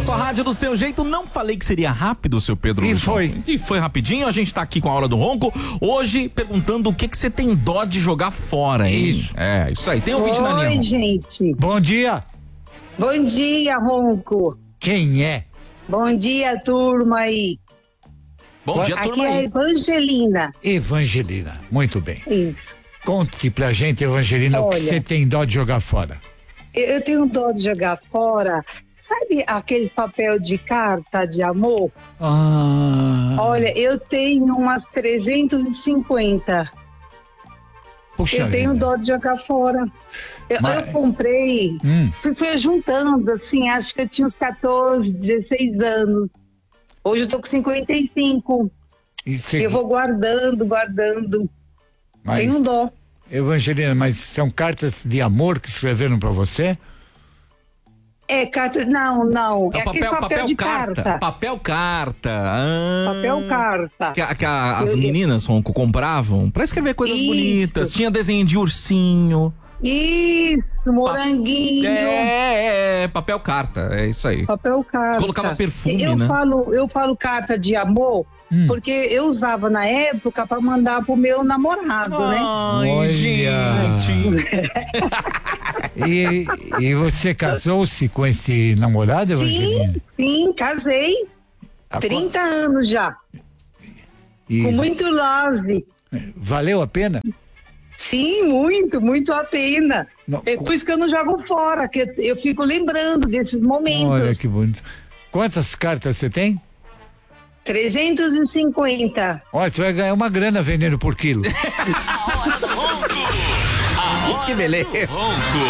na sua rádio do seu jeito. Não falei que seria rápido, seu Pedro. E foi. E foi rapidinho. A gente tá aqui com a Hora do Ronco. Hoje, perguntando o que você tem dó de jogar fora, hein? Isso. É, isso aí. Tem ouvinte na linha. Oi, gente. Bom dia. Bom dia, Ronco. Quem é? Bom dia, turma aí. Bom dia, Aqui turma é a aí. Evangelina. Evangelina. Muito bem. Isso. Conte pra gente, Evangelina, o que Olha. você tem dó de jogar fora. Eu tenho dó de jogar fora. Sabe aquele papel de carta de amor? Olha, eu tenho umas 350. Puxa Eu tenho vida. dó de jogar fora. Eu comprei, fui juntando, assim, acho que eu tinha uns 14, 16 anos. Hoje eu tô com 55. E você- Eu vou guardando. Mas, Tenho dó. Evangelina, mas são cartas de amor que escreveram pra você? É carta, não. É aquele papel de carta. Papel carta. Papel carta. Que as meninas, Ronco, compravam pra escrever coisas bonitas. Tinha desenho de ursinho. Isso, moranguinho. Papel carta, é isso aí. Papel carta. Colocava perfume, eu né? Eu falo carta de amor, porque eu usava na época pra mandar pro meu namorado, né? Ai, Olha. gente. E você casou-se com esse namorado, Evangelina? Sim, casei. 30 anos já. E Com muito love. valeu a pena? Sim, muito a pena. Não, É por isso que eu não jogo fora, que eu fico lembrando desses momentos. Olha que bonito. Quantas cartas você tem? 350. Olha, você vai ganhar uma grana vendendo por quilo. Que beleza. Ronco.